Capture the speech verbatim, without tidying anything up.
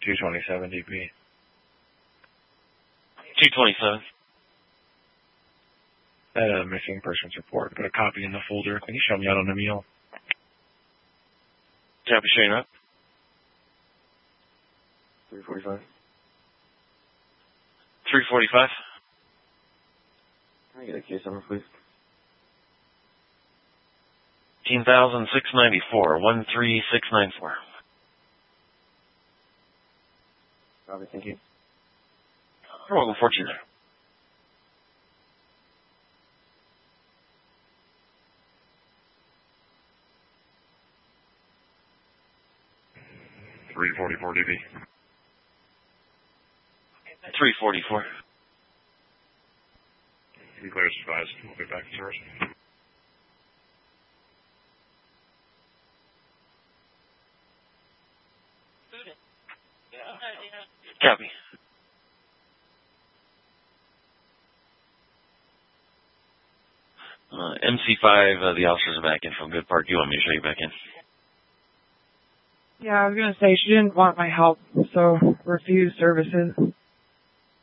two twenty-seven D P. two twenty-seven. That uh, missing persons report. Put a copy in the folder. Can you show me out on the meal? Copy, Shane up. three forty-five. three forty-five. Can I get a case number, please? fifteen thousand six hundred ninety-four. one three six nine four. Copy, thank you. You're welcome, fourteen. three forty-four D B. three forty-four. You clear as advised. We'll get back to service. Copy. Uh, M C five, uh, the officers are back in from Good Park. Do you want me to show you back in? Yeah, I was going to say she didn't want my help, so refused services.